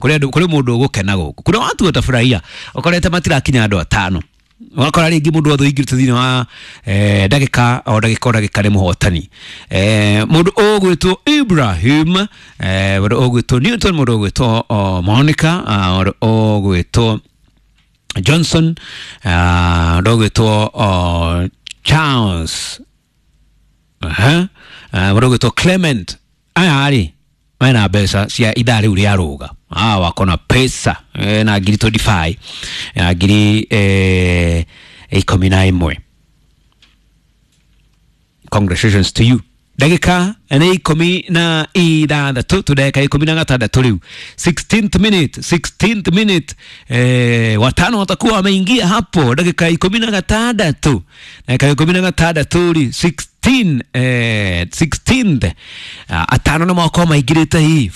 kule mundu gukena guku kuna watu watafurahia ukorete matira kinya andu 5 wakora ringi mundu othe ingirite thini wa ndagika o ndagika ni muhotani mundu ogwitwo Ibrahim mundu ogwitwo Newton mundu ogwitwo Monica mundu ogwitwo Johnson mundu ogwitwo Charles mundu ogwitwo Clement ayari maina pesa cia idari uri aruga wakona pesa na ngiri 25 na ngiri 11. Congratulations to you. Dakika ni 16 tudeka 16 riu 16th minute watano watakuwa wameingia hapo dakika 16 dakika 16 16th atano na mwako maigirite hii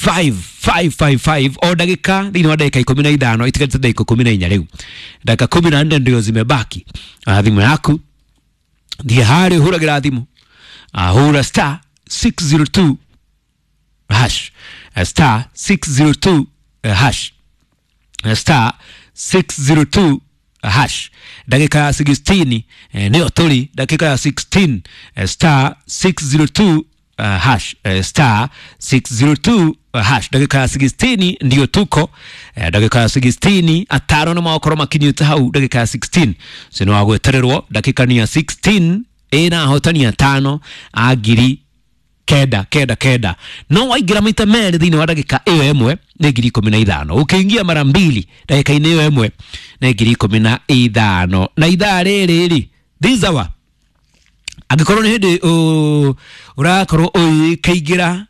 5 o dakika thini wa dakika 15 itikate dakika 14 riu dakika 14 ndio zimebaki thimu yaku ndiye hari huragira thimu hura star 602 hash star 602 hash star 602 hash dakika 16 ndio tuli dakika 16 star 602 hash star 602 hash dakika 16 ndio tuko dakika 16 atano na makoro makinyuta hau dakika 16 sino agwetererwo dakika ni 16 ena hotani ya 5 agiri keda no waigira maita mere thini wa dakika iyo emwe na ngiri 15 ukiingia mara 2 dakika iyo emwe na ngiri 15 na ithaa riri thizawa agikorwo ni hindi urakorwo ukiingira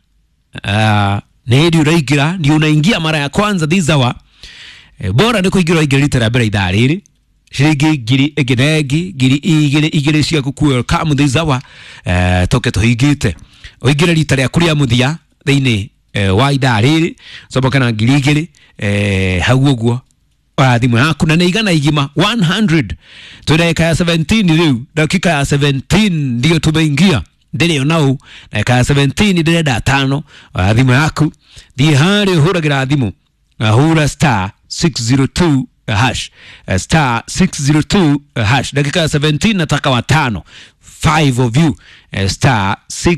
ni ndi uraigira ndi unaingia mara ya kwanza thizawa bora ni kuingira igirite ra mbere ithaa riri shiringi ngiri egenegi ngiri cia kukuwa kamu thizawa toke tuhingite oigira rita ria kuria muthia thiini wa ithaa riri sobokana ngiri 2 hau uguo thimu yaku na igana igima 100 tudeka ya 17 riu dakika ya 17 ndio tumeingia ndile onao dakika ya 17 ndile 5 thimu yaku thi hari huragira thimu hura star 602 hash star 602 hash dakika 17 nataka wa 5 of you star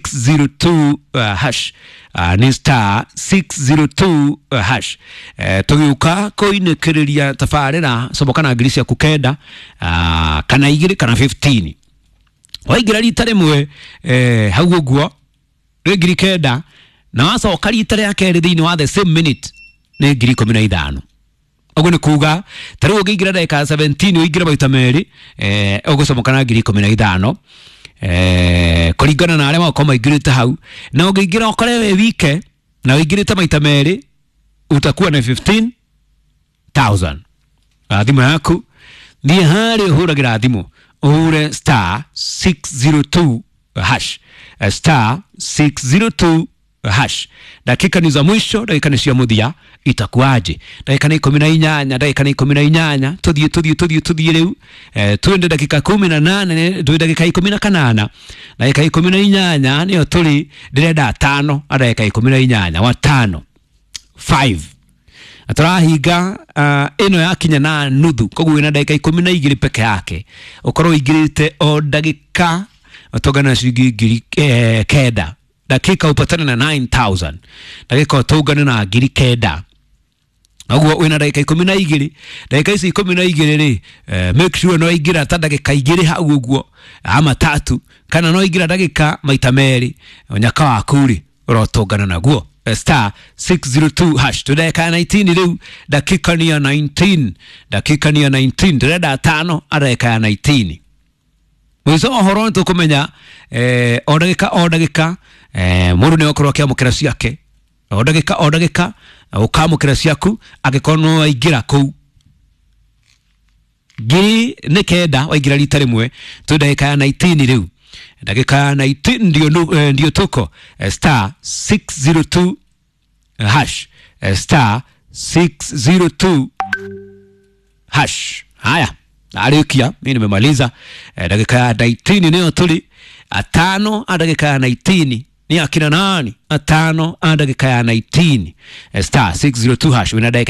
602 hash ni star 602 hash tugiuka koinekereria tafarira sobokana ngirisia kukenda kana igiri kana 15 waigira rita rimwe hau uguo ngiri kenda na wacoka rita ria keri thini wa the same minute ni ngiri 15 ogone kuga tari ugigira dakika 17 uigira baita meri ogusomokana ngiri 15 kuringana na arema koma igirite hau na ugigira okore we wike na uigirite maita meri utakuwa na 15,000 thimu yaku ni hari huragira thimu ure star 602 hash star 602 hash dakika ni za mwisho dakika ni cia muthia itakuaje dakika ni 18 dakika ni 18 tudhie leo tuende dakika 18 tu dakika 18 dakika 18 ni tuli direda 5 dakika 18 wa 5 atarahiga ino yakinya na nuthu koguo na dakika 12 peke yake ukorwo igirite o dakika otogana shiringi keda dakika upatana na 9,000 dakika utogana na ngiri keda agwo wina dakika 12 dakika ici 12 ri make sure no igira ta dakika igiri hau ugwo ama 3 kana no igira dakika maita meri onyaka wakuri urotogana naguo star 602 hash tudeka 19 riu dakika ni 19 direda 5 adeka 19 mwizo horo tukumenya o dakika muru ne okoro kya mukira ciake o dakika ukamukira ciaku agikorwo waigira ku gi nekeda waigira rita rimwe tudeka 19 riu dakika 19 ndio tuko star 602 hash star 602 hash haya alikia mimi nimemaliza dakika 19 ndio tuli 5 dakika 19 ni akina nani 5 dakika 19 star 602 hash wina